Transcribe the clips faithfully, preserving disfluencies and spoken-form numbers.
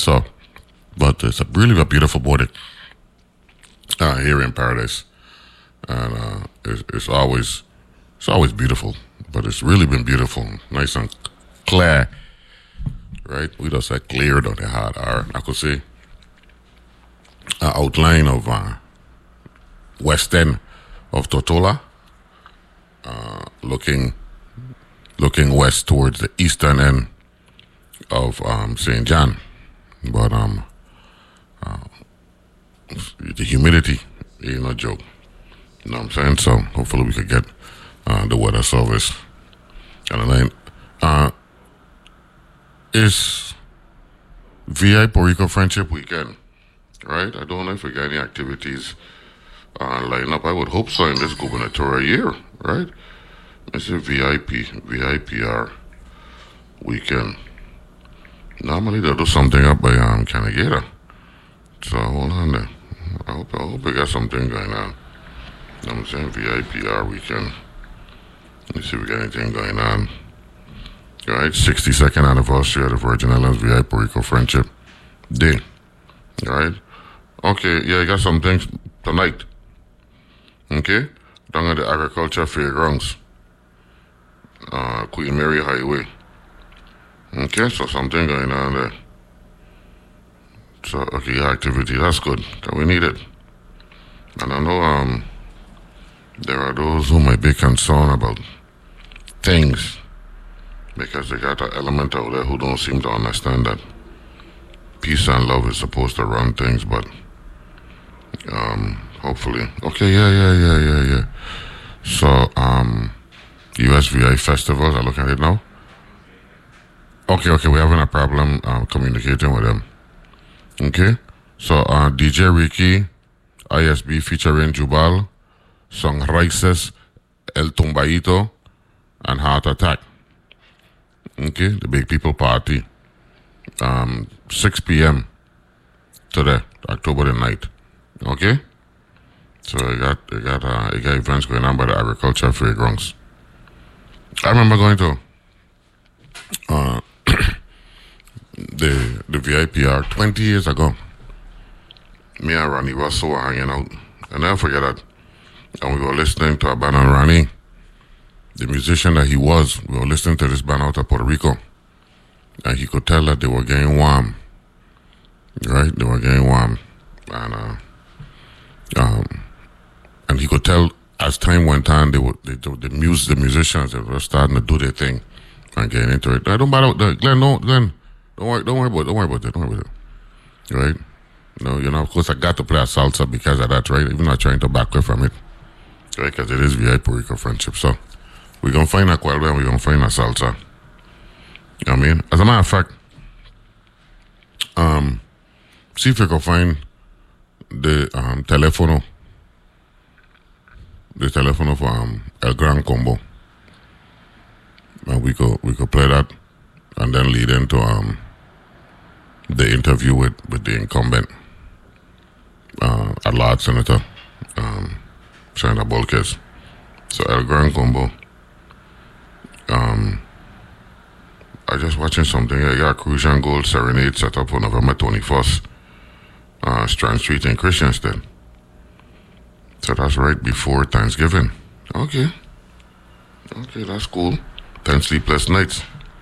So, but it's a really a beautiful morning uh, here in Paradise, and uh, it's, it's always it's always beautiful. But it's really been beautiful, nice and clear, right? We just say cleared on the hard R. I could see an outline of uh, west end of Totola, uh, looking looking west towards the eastern end of um, Saint John. But um, uh, the humidity ain't no joke. You know what I'm saying? So hopefully we could get uh, the weather service. And then uh, it's V I Puerto Rico Friendship Weekend, right? I don't know if we got any activities uh, lined up. I would hope so in this gubernatorial year, right? It's a V I P, V I P R weekend. Normally they'll do something up by um, Canagata. So hold on there. I hope, I hope we got something going on. You know what I'm saying? V I P R weekend. Let me see if we got anything going on. All right, sixty-second anniversary of the Virgin Islands V I Puerto Rico Friendship Day. All right. Okay, yeah, I got some things tonight. Okay? Down at the Agriculture Fairgrounds. Uh, Queen Mary Highway. Okay, so something going on there. So, okay, activity, that's good. We need it. And I know um, there are those who might be concerned about things because they got an element out there who don't seem to understand that peace and love is supposed to run things, but um, hopefully. Okay, yeah, yeah, yeah, yeah, yeah. So, um, U S V I festivals, I look at it now. Okay, okay, we're having a problem um, communicating with them. Okay, so uh, D J Ricky, I S B featuring Jubal, Sonrises, El Tumbaito, and Heart Attack. Okay, the Big People Party. Um, six p.m. today, October the ninth. Okay, so I got I got uh, I got events going on by the Agriculture Fairgrounds. I remember going to uh, the the V I P R twenty years ago. Me and Ronnie Russell were hanging out. And never forget that. And we were listening to a band on Ronnie, the musician that he was. We were listening to this band out of Puerto Rico. And he could tell that they were getting warm. Right? They were getting warm. And uh, um, and he could tell as time went on, they were they, the, the, mus- the musicians they were starting to do their thing and getting into it. I don't bother. Glenn, no, Glenn. Don't worry, don't worry about it. Don't worry about it. Don't worry about it. Right? No, you know, of course, I got to play a salsa because of that, right? Even not trying to back away from it. Right? Because it is V I Puerto Rico Friendship. So, we're going to find a cuerda and we're going to find a salsa. You know what I mean? As a matter of fact, um, see if you can find the um, telefono. The telefono for um, El Gran Combo. And we could, we could play that and then lead into um, the interview with, with the incumbent uh, at large senator, um, Senator Bolkes. So El Gran Combo. Um, I just watching something. I got Crucian Gold Serenade set up for November twenty-first, uh, Strand Street in Christiansted. So that's right before Thanksgiving. Okay. Okay, that's cool. Ten sleepless nights.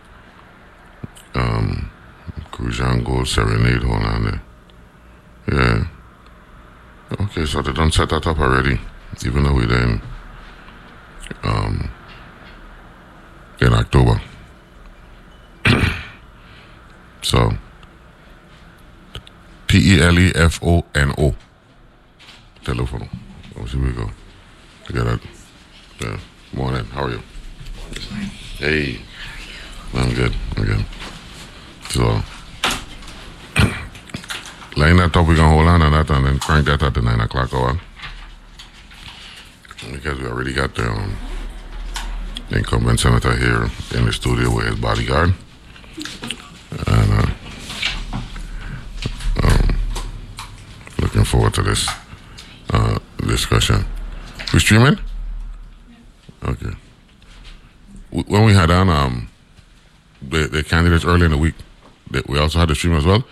Um, Crucian Gold Serenade, hold on there. Yeah. Okay, so they done set that up already, even though we then um in October. So T E L E F O N O telephone. Oh, here we go. I got that. Yeah. Morning. How are you? Hey. I'm good. I'm good. So line that up, we're gonna hold on to that and then crank that at the nine o'clock hour. Because we already got the um, incumbent senator here in the studio with his bodyguard. And uh, um, looking forward to this uh, discussion. We streaming? Okay. When we had on um, the, the candidates early in the week, we also had the stream as well.